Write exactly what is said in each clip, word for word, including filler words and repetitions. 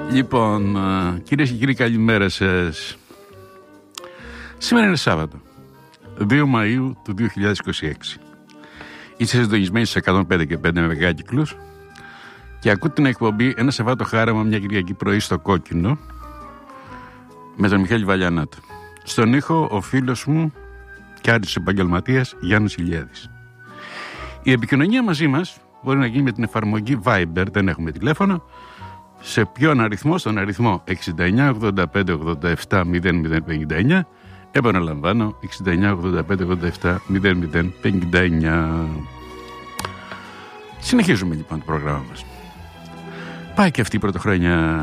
Λοιπόν, κυρίες και κύριοι, καλημέρα σας. Σήμερα είναι Σάββατο, δύο Μαΐου του δύο χιλιάδες είκοσι έξι. Είστε συντονισμένοι στους εκατόν πέντε και πέντε μεγάκυκλους και ακούτε την εκπομπή Ένα Σαββάτο Χάραμα μια Κυριακή πρωί στο Κόκκινο με τον Μιχάλη Βαλιανάτο. Στον ήχο ο φίλος μου και άντρης επαγγελματίας Γιάννης Ηλιάδης. Η επικοινωνία μαζί μας μπορεί να γίνει με την εφαρμογή Viber, δεν έχουμε τηλέφωνο, σε ποιον αριθμό, στον αριθμό εξήντα εννιά ογδόντα πέντε ογδόντα επτά μηδέν μηδέν πενήντα εννιά. Επαναλαμβάνω, εξήντα εννιά ογδόντα πέντε ογδόντα επτά μηδέν μηδέν πενήντα εννιά. Συνεχίζουμε λοιπόν το πρόγραμμα μας. Πάει και αυτή η πρωτοχρόνια,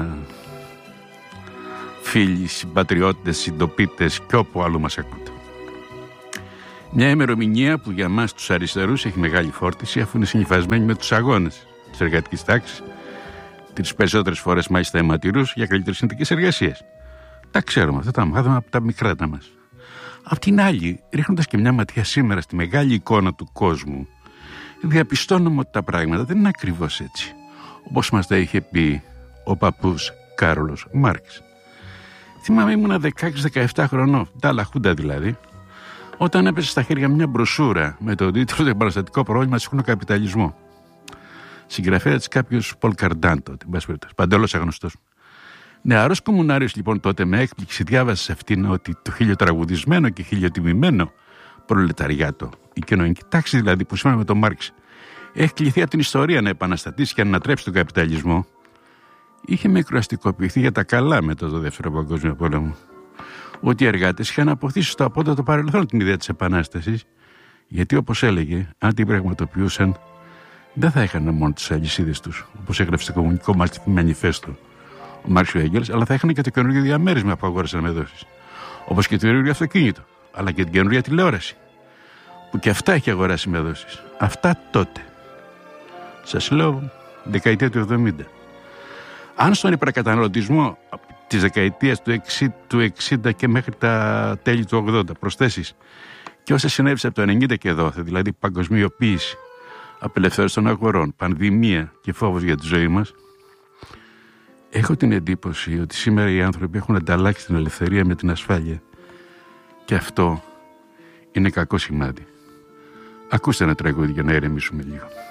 φίλοι, συμπατριώτες, συντοπίτες και όπου αλλού μας ακούτε. Μια ημερομηνία που για μας τους αριστερούς έχει μεγάλη φόρτιση, αφού είναι συνυφασμένη με τους αγώνες της εργατικής τάξης, τις περισσότερες φορές μάλιστα αιματηρούς, για καλύτερες συνθήκες εργασίας. Τα ξέρουμε, αυτά τα μάθαμε από τα μικρά τα μας. Απ' την άλλη, ρίχνοντας και μια ματιά σήμερα στη μεγάλη εικόνα του κόσμου, διαπιστώνουμε ότι τα πράγματα δεν είναι ακριβώς έτσι, όπως μας τα είχε πει ο παππούς Κάρολος Μάρξ. Θυμάμαι, ήμουνα δεκαέξι δεκαεπτά χρονών, τα λαχούντα δηλαδή, όταν έπεσε στα χέρια μια μπροσούρα με τον τίτλο «Το επαναστατικό πρόβλημα σύγχρονο καπιταλισμό». Συγγραφέα της κάποιος Πολ Καρντάντο, την πάση περιπτώσει, παντέλος αγνωστός. Νεαρός κομμουνάριος λοιπόν τότε, με έκπληξη διάβασε σε αυτήν ότι το χιλιοτραγουδισμένο και χιλιοτιμημένο προλεταριάτο, η κοινωνική τάξη δηλαδή που σήμερα με τον Μάρξ έχει κληθεί από την ιστορία να επαναστατήσει και να ανατρέψει τον καπιταλισμό, είχε μικροαστικοποιηθεί για τα καλά μετά το Δεύτερο Παγκόσμιο Πόλεμο. Ότι οι εργάτες είχαν αποθήσει στο απότατο παρελθόν την ιδέα της επανάστασης, γιατί όπως έλεγε, αν την πραγματοποιούσαν, δεν θα είχαν μόνο τις αλυσίδες τους, όπως έγραψε το Κομμουνιστικό Μανιφέστο ο Μάρξ και ο Έγγελς, αλλά θα είχαν και το καινούργιο διαμέρισμα που αγόρασαν με δόσεις. Όπως και το καινούργιο αυτοκίνητο, αλλά και την καινούργια τηλεόραση, που και αυτά έχει αγοράσει με δόσεις. Αυτά τότε. Σας λέω, δεκαετία του εβδομήντα. Αν στον υπερκαταναλωτισμό της δεκαετίας του εξήντα και μέχρι τα τέλη του ογδόντα προσθέσεις και όσα συνέβησαν από το ενενήντα και δόθε, δηλαδή παγκοσμιοποίηση, απελευθέρωση των αγορών, πανδημία και φόβος για τη ζωή μας, έχω την εντύπωση ότι σήμερα οι άνθρωποι έχουν ανταλλάξει την ελευθερία με την ασφάλεια, και αυτό είναι κακό σημάδι. Ακούστε ένα τραγούδι για να ηρεμήσουμε λίγο.